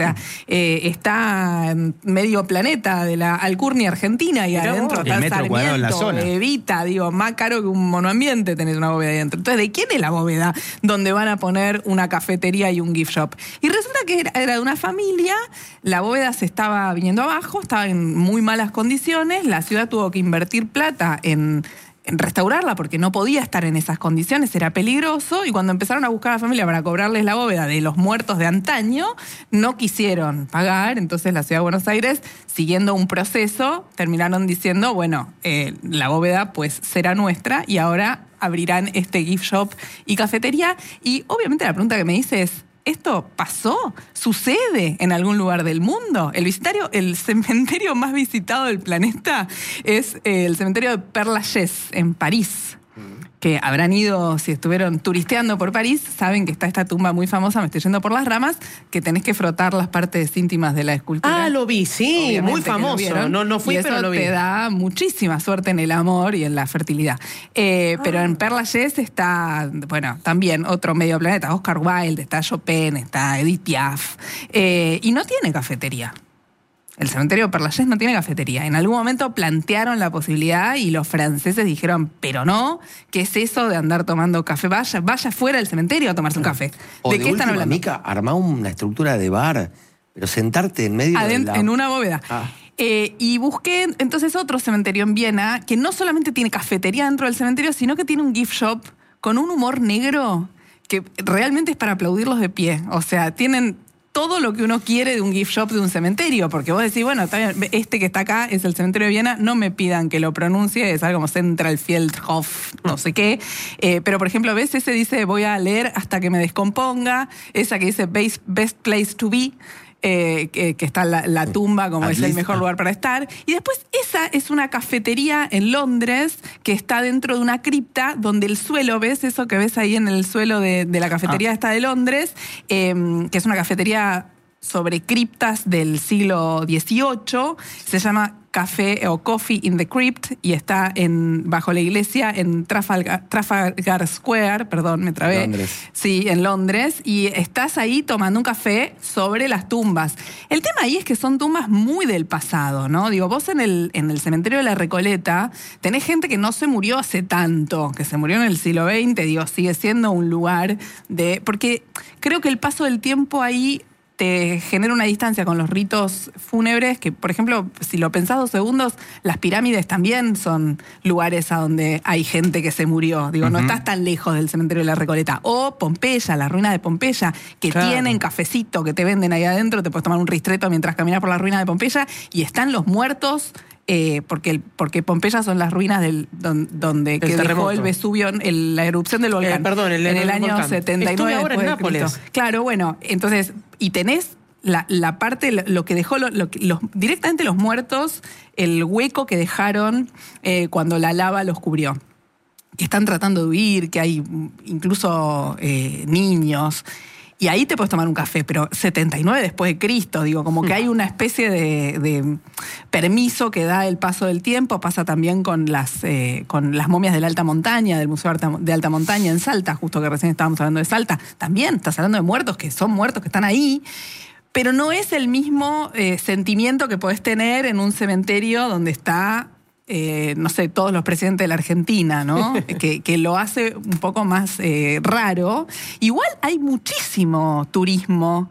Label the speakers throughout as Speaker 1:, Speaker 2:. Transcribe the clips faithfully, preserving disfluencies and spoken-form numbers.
Speaker 1: sea, eh, está medio planeta de la Alcurnia Argentina y
Speaker 2: Pero
Speaker 1: adentro
Speaker 2: vos,
Speaker 1: está Sarmiento, Evita, digo, más caro que un monoambiente tenés una bóveda ahí adentro. Entonces, ¿de quién es la bóveda donde van a poner una cafetería y un gift shop? Y resulta que era, era de una familia, la bóveda se estaba viniendo abajo, estaba en muy malas condiciones, la ciudad tuvo que invertir plata en... en restaurarla porque no podía estar en esas condiciones, era peligroso, y cuando empezaron a buscar a la familia para cobrarles la bóveda de los muertos de antaño, no quisieron pagar. Entonces la Ciudad de Buenos Aires, siguiendo un proceso, terminaron diciendo, bueno, eh, la bóveda pues será nuestra, y ahora abrirán este gift shop y cafetería. Y obviamente la pregunta que me dice es, ¿esto pasó? ¿Sucede en algún lugar del mundo? El visitario, el cementerio más visitado del planeta es el cementerio de Père Lachaise, en París. Que habrán ido, si estuvieron turisteando por París, saben que está esta tumba muy famosa, me estoy yendo por las ramas, que tenés que frotar las partes íntimas de la escultura.
Speaker 2: Ah, lo vi, sí,
Speaker 1: obviamente,
Speaker 2: muy famoso. No, no fui,
Speaker 1: y eso
Speaker 2: pero lo vi.
Speaker 1: Te da muchísima suerte en el amor y en la fertilidad. Eh, ah. Pero en Père Lachaise está, bueno, también otro medio planeta, Oscar Wilde, está Chopin, está Edith Piaf, eh, y no tiene cafetería. El cementerio de Père Lachaise no tiene cafetería. En algún momento plantearon la posibilidad y los franceses dijeron, pero no, ¿qué es eso de andar tomando café? Vaya, vaya fuera del cementerio a tomarse un café.
Speaker 3: O
Speaker 1: ¿De,
Speaker 3: de
Speaker 1: qué
Speaker 3: última,
Speaker 1: están hablando?
Speaker 3: Mica, armá una estructura de bar, pero sentarte en medio
Speaker 1: Adent
Speaker 3: de la...
Speaker 1: En una bóveda.
Speaker 3: Ah.
Speaker 1: Eh, y busqué entonces otro cementerio en Viena que no solamente tiene cafetería dentro del cementerio, sino que tiene un gift shop con un humor negro que realmente es para aplaudirlos de pie. O sea, tienen todo lo que uno quiere de un gift shop de un cementerio, porque vos decís, bueno, este que está acá es el cementerio de Viena, no me pidan que lo pronuncie, es algo como Central Friedhof, no sé qué, eh, pero por ejemplo, ves, ese dice, voy a leer hasta que me descomponga, esa que dice best, best place to be, Eh, que, que está la, la tumba como
Speaker 3: At
Speaker 1: es
Speaker 3: least,
Speaker 1: el mejor
Speaker 3: ah.
Speaker 1: lugar para estar. Y después esa es una cafetería en Londres que está dentro de una cripta donde el suelo, ¿ves eso que ves ahí en el suelo de, de la cafetería
Speaker 3: Ah.
Speaker 1: esta de Londres? Eh, que es una cafetería sobre criptas del siglo dieciocho, se llama Café o Coffee in the Crypt y está en, bajo la iglesia en Trafalgar, Trafalgar Square, perdón, me trabé.
Speaker 3: Londres.
Speaker 1: Sí, en Londres, y estás ahí tomando un café sobre las tumbas. El tema ahí es que son tumbas muy del pasado, ¿no? Digo, vos en el, en el cementerio de la Recoleta tenés gente que no se murió hace tanto, que se murió en el siglo veinte, digo, sigue siendo un lugar de... Porque creo que el paso del tiempo ahí te genera una distancia con los ritos fúnebres que, por ejemplo, si lo pensás dos segundos, las pirámides también son lugares a donde hay gente que se murió. Digo, uh-huh. no estás tan lejos del cementerio de la Recoleta. O Pompeya, las ruinas de Pompeya, que
Speaker 2: claro.
Speaker 1: tienen cafecito que te venden ahí adentro, te puedes tomar un ristretto mientras caminas por las ruinas de Pompeya, y están los muertos... Eh, porque, el, porque Pompeya son las ruinas del, don, donde que dejó el Vesubio, el, la erupción del volcán.
Speaker 2: Eh, perdón, el,
Speaker 1: en el,
Speaker 2: el
Speaker 1: año
Speaker 2: volcán.
Speaker 1: setenta y nueve.
Speaker 2: Estuve ahora en Nápoles.
Speaker 1: Claro, bueno, entonces, y tenés la, la parte, lo que dejó, lo, lo, los, directamente los muertos, el hueco que dejaron eh, cuando la lava los cubrió. Que están tratando de huir, que hay incluso eh, niños. Y ahí te puedes tomar un café, pero setenta y nueve después de Cristo, digo, como que hay una especie de, de permiso que da el paso del tiempo. Pasa también con las, eh, con las momias de la alta montaña, del Museo de Alta Montaña en Salta, justo que recién estábamos hablando de Salta. También estás hablando de muertos que son muertos, que están ahí, pero no es el mismo eh, sentimiento que podés tener en un cementerio donde está... Eh, no sé, todos los presidentes de la Argentina, ¿no? que, que lo hace un poco más eh, raro. Igual hay muchísimo turismo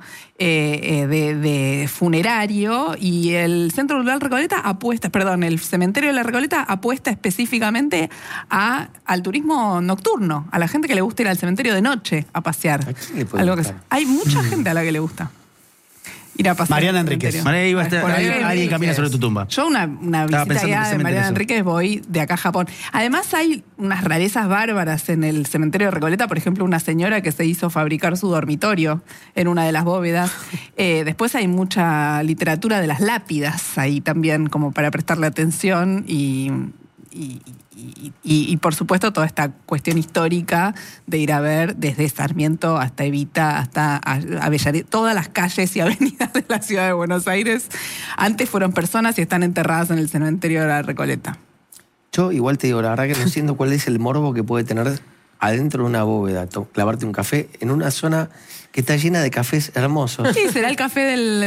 Speaker 1: eh, de, de funerario, y el Centro Cultural Recoleta apuesta, perdón, el Cementerio de la Recoleta apuesta específicamente a, al turismo nocturno, a la gente que le gusta ir al cementerio de noche a pasear.
Speaker 3: ¿A quién le puede
Speaker 1: Algo que,
Speaker 3: gustar?
Speaker 1: hay mucha gente a la que le gusta ir a pasear.
Speaker 4: Mariana Enríquez.
Speaker 1: María
Speaker 4: iba a estar, alguien, alguien camina sobre tu tumba.
Speaker 1: Yo una, una
Speaker 4: Estaba
Speaker 1: visita
Speaker 4: pensando
Speaker 1: guiada de
Speaker 4: precisamente
Speaker 1: Mariana
Speaker 4: en eso.
Speaker 1: Enríquez voy de acá a Japón. Además hay unas rarezas bárbaras en el cementerio de Recoleta. Por ejemplo, una señora que se hizo fabricar su dormitorio en una de las bóvedas. Eh, después hay mucha literatura de las lápidas ahí también, como para prestarle atención, y... y Y, y, y por supuesto toda esta cuestión histórica de ir a ver desde Sarmiento hasta Evita, hasta Avellaneda, todas las calles y avenidas de la ciudad de Buenos Aires antes fueron personas y están enterradas en el cementerio de la Recoleta.
Speaker 3: Yo igual te digo, la verdad que no entiendo cuál es el morbo que puede tener adentro de una bóveda, clavarte un café en una zona que está llena de cafés hermosos.
Speaker 1: Sí, será el café del